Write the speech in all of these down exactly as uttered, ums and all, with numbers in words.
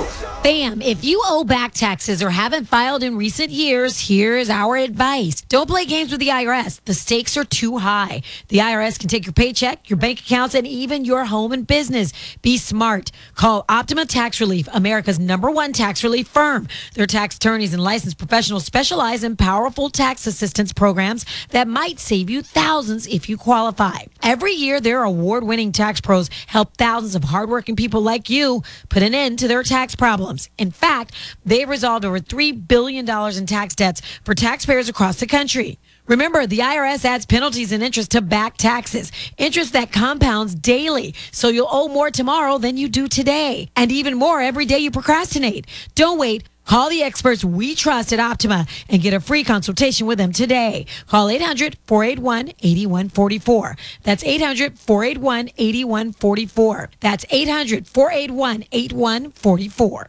Show. Bam! If you owe back taxes or haven't filed in recent years, here's our advice. Don't play games with the I R S. The stakes are too high. The I R S can take your paycheck, your bank accounts, and even your home and business. Be smart. Call Optima Tax Relief, America's number one tax relief firm. Their tax attorneys and licensed professionals specialize in powerful tax assistance programs that might save you thousands if you qualify. Every year, their award-winning tax pros help thousands of hardworking people like you put an end to their tax problems. In fact, they've resolved over three billion dollars in tax debts for taxpayers across the country. Remember, the I R S adds penalties and interest to back taxes, interest that compounds daily, so you'll owe more tomorrow than you do today, and even more every day you procrastinate. Don't wait. Call the experts we trust at Optima and get a free consultation with them today. Call eight hundred, four eight one, eight one four four. That's eight hundred, four eight one, eight one four four. That's eight hundred, four eight one, eight one four four.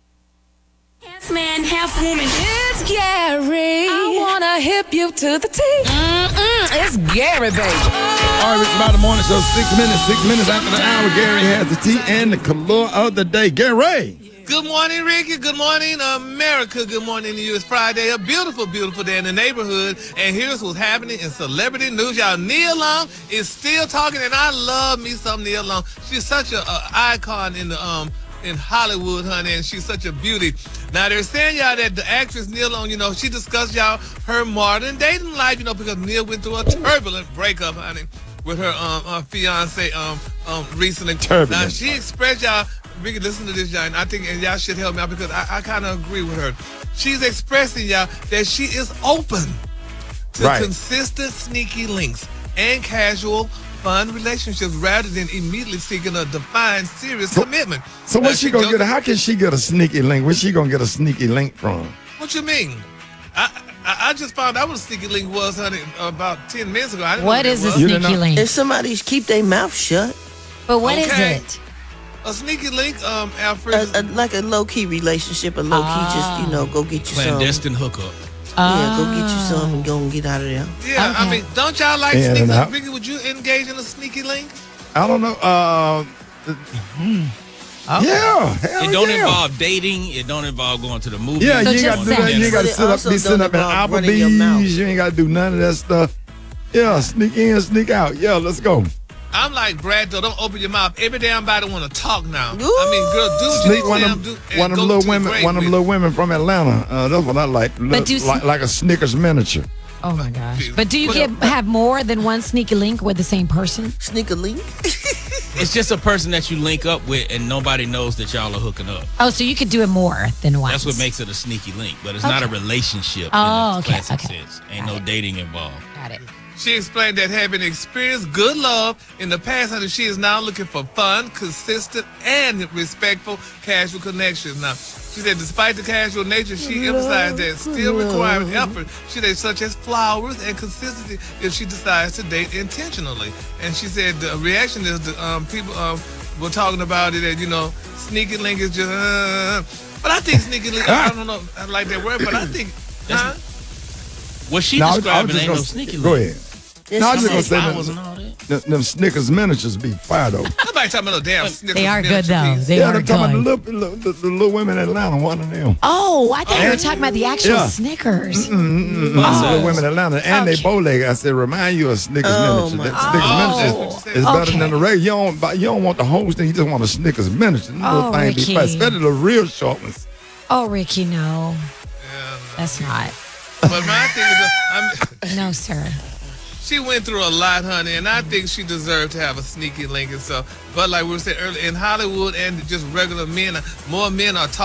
Half man, half woman. It's Gary. I wanna hip you to the T. Mm-mm, it's Gary, baby. All right, it's about the morning show. Six minutes, six minutes after the hour. Gary has the tea and the color of the day. Gary. Good morning, Ricky. Good morning, America. Good morning to you. It's Friday, a beautiful, beautiful day in the neighborhood. And here's what's happening in celebrity news. Y'all, Nia Long is still talking, and I love me some Nia Long. She's such a, a icon in the um in Hollywood, honey, and she's such a beauty. Now, they're saying, y'all, that the actress Nia Long, you know, she discussed, y'all, her modern dating life, you know, because Nia went through a turbulent breakup, honey, with her um uh, fiance um um recently. Turbulent. Now, she expressed, y'all, Ricky, listen to this, y'all, and I think, and y'all should help me out because I, I kind of agree with her. She's expressing, y'all, that she is open to right. consistent sneaky links and casual fun relationships rather than immediately seeking a defined serious so, commitment. So now, what's she, she gonna goes, get? How can she get a sneaky link? Where's she gonna get a sneaky link from? What you mean? I I, I just found out what a sneaky link was, honey, about ten minutes ago. I didn't What know is a what that sneaky link? If somebody keep their mouth shut. But what is Okay. it? A sneaky link, um, Alfred. A, a, like a low-key relationship, a low-key just, you know, go get you some. Clandestine hookup. Yeah, go get you some and go and get out of there. yeah, I Okay. mean, don't y'all like In sneaky and link? out. Ricky, would you engage in a sneaky link? I don't know. Uh, yeah, hell It don't yeah. involve dating. It don't involve going to the movies. Yeah, So you ain't got to just do that. You ain't got to But it sit up, also be sitting don't up in involve running your mouth. Applebee's. You ain't got to do none of that stuff. Yeah, sneak in, sneak out. Yeah, let's go. I'm like Brad, though. Don't open your mouth. Every damn body want to talk now. Ooh. I mean, girl, do what you Sneak need one to of damn them, do and one of them go little to the women, grave one of them with little women from Atlanta. Uh, that's what I like. Look, do you like, sn- like a Snickers miniature. Oh my gosh! But do you What get up? have more than one sneaky link with the same person? Sneak a link. It's just a person that you link up with, and nobody knows that y'all are hooking up. Oh, so you could do it more than once. That's what makes it a sneaky link, but it's not a relationship Oh, in the okay, classic okay. sense. Ain't no dating involved. Got it. She explained that having experienced good love in the past, honey, she is now looking for fun, consistent, and respectful casual connections. Now, she said despite the casual nature, she emphasized that still requiring effort, she said, such as flowers and consistency if she decides to date intentionally. And she said the reaction is the um, people um, were talking about it, and, you know, sneaky link is just, uh, but I think sneaky link, I don't know, I like that word, but I think, huh? What she No, I was- I was describing just ain't gonna- no sneaky Go link. ahead. No, I was just gonna say Flowers them, and all that. them, them Snickers miniatures be fire though. Nobody talking about no damn Snickers. They are good miniature though. piece. They yeah, are they're talking good. about the little, the, the little women in Atlanta. One of them. Oh, I thought you were talking about the actual Yeah. Snickers. Mm-mm, Plus little size. women in Atlanta, and they Okay. bow leg. I said, remind you of Snickers Oh, miniature. my That Snickers God. miniature Oh, is better okay. than the regular. You don't, buy- you don't want the whole thing. You just want a Snickers miniature. Them little Oh, things be Ricky. fast, especially the real short ones. Oh, Ricky, no, Yeah, that's not. but my thing is, uh, I mean, No, sir. she went through a lot, honey, and I think she deserved to have a sneaky link and stuff. But like we were saying earlier, in Hollywood and just regular men, more men are talking.